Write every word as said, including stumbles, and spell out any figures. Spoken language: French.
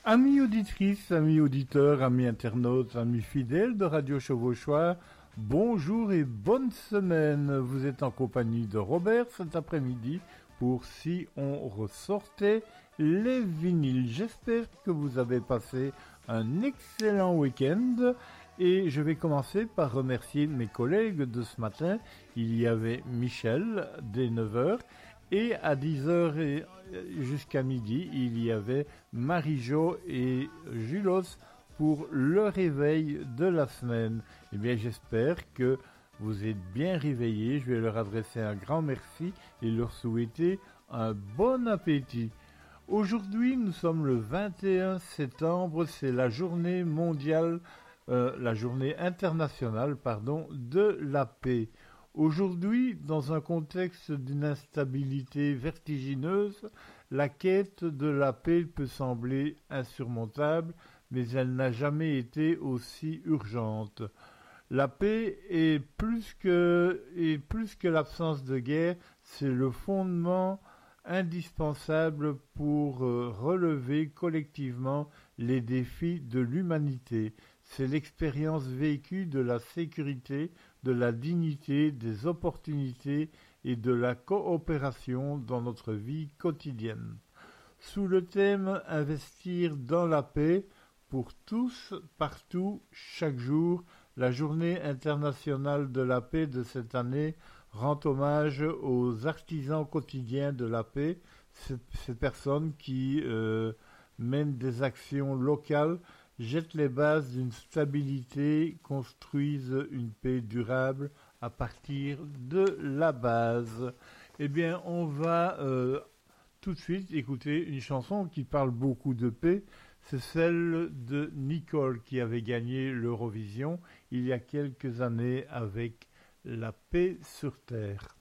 Amis auditrices, amis auditeurs, amis internautes, amis fidèles de Radio Chevauchoir, bonjour et bonne semaine. Vous êtes en compagnie de Robert cet après-midi pour Si on ressortait les vinyles. J'espère que vous avez passé un excellent week-end et je vais commencer par remercier mes collègues de ce matin. Il y avait Michel dès neuf heures. Et à dix heures et jusqu'à midi, il y avait Marie-Jo et Julos pour le réveil de la semaine. Eh bien, j'espère que vous êtes bien réveillés. Je vais leur adresser un grand merci et leur souhaiter un bon appétit. Aujourd'hui, nous sommes le vingt et un septembre. C'est la journée mondiale, euh, la journée internationale, pardon, de la paix. Aujourd'hui, dans un contexte d'une instabilité vertigineuse, la quête de la paix peut sembler insurmontable, mais elle n'a jamais été aussi urgente. La paix est plus que, est plus que l'absence de guerre, c'est le fondement indispensable pour euh, relever collectivement les défis de l'humanité. C'est l'expérience vécue de la sécurité, de la dignité, des opportunités et de la coopération dans notre vie quotidienne. Sous le thème « Investir dans la paix » pour tous, partout, chaque jour, la Journée internationale de la paix de cette année rend hommage aux artisans quotidiens de la paix, ces, ces personnes qui euh, mènent des actions locales, jettent les bases d'une stabilité, construisent une paix durable à partir de la base. Eh bien, on va euh, tout de suite écouter une chanson qui parle beaucoup de paix. C'est celle de Nicole qui avait gagné l'Eurovision il y a quelques années avec La paix sur terre.